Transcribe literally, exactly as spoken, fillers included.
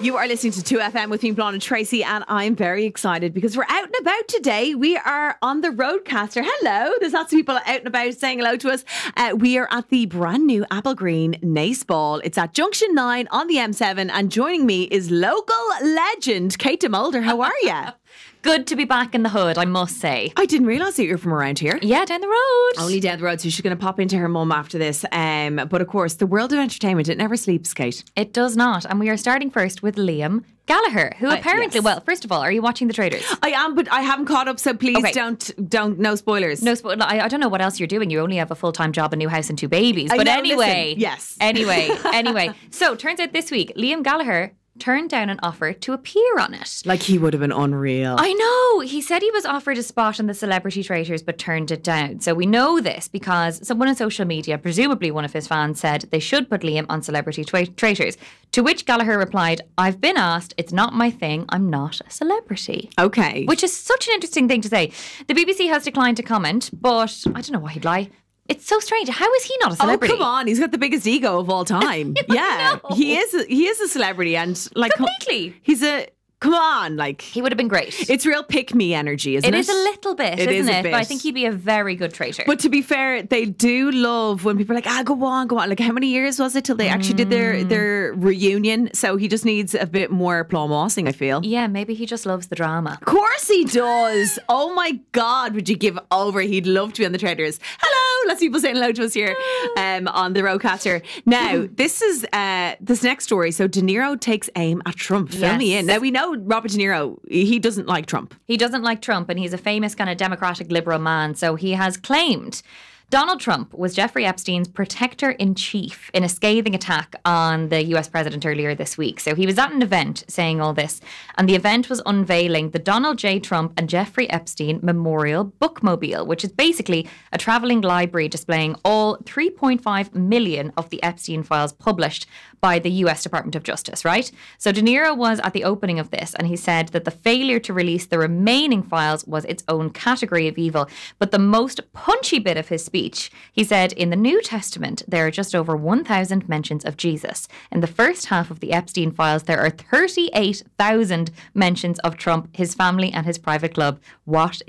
You are listening to two F M with me, Blonde and Tracy, and I'm very excited because we're out and about today. We are on the Roadcaster. Hello. There's lots of people out and about saying hello to us. Uh, we are at the brand new Apple Green Nace Ball. It's at Junction nine on the M seven, and joining me is local legend Kate DeMulder. How are you? Good to be back in the hood, I must say. I didn't realise that you're from around here. Yeah, down the road. Only down the road, so she's going to pop into her mum after this. Um, but of course, the world of entertainment, it never sleeps, Kate. It does not. And we are starting first with Liam Gallagher, who Uh, apparently, yes. well, first of all, are you watching The Traitors? I am, but I haven't caught up, so please Okay. don't, don't, no spoilers. No, spo- I, I don't know what else you're doing. You only have a full-time job, a new house and two babies. I But know, anyway. listen, yes. Anyway, anyway. So, turns out this week, Liam Gallagher turned down an offer to appear on it. Like he would have been unreal. I know. He said he was offered a spot on the Celebrity Traitors but turned it down. So we know this because someone on social media, presumably one of his fans, said they should put Liam on Celebrity Tra- Traitors. To which Gallagher replied, "I've been asked. It's not my thing. I'm not a celebrity." Okay. Which is such an interesting thing to say. The B B C has declined to comment, but I don't know why he'd lie. It's so strange. How is he not a celebrity? Oh, come on. He's got the biggest ego of all time. yeah. know. He is a, he is a celebrity and like Completely. He's a come on, like He would have been great. it's real pick me energy, isn't It it? is a little bit, It isn't is a it? bit. But I think he'd be a very good traitor. But to be fair, they do love when people are like, ah, go on, go on. Like, how many years was it till they actually did their, their reunion? So he just needs a bit more plummossing, I feel. yeah, maybe he just loves the drama. Of course he does. Oh my God, would you give over? He'd love to be on The Traitors. Hello, lots of people saying hello to us here um, on the Roadcaster. Now, this is uh, this next story. So De Niro takes aim at Trump. Fill me Yes. in. Now, we know Robert De Niro, he doesn't like Trump. He doesn't like Trump, and he's a famous kind of democratic liberal man. So he has claimed Donald Trump was Jeffrey Epstein's protector-in-chief in a scathing attack on the U S president earlier this week. So he was at an event saying all this, and the event was unveiling the Donald J. Trump and Jeffrey Epstein Memorial Bookmobile, which is basically a travelling library displaying all three point five million of the Epstein files published by the U S Department of Justice, right? So De Niro was at the opening of this, and he said that the failure to release the remaining files was its own category of evil. But the most punchy bit of his speech, he said, in the New Testament, there are just over one thousand mentions of Jesus. In the first half of the Epstein files, there are thirty-eight thousand mentions of Trump, his family, and his private club. What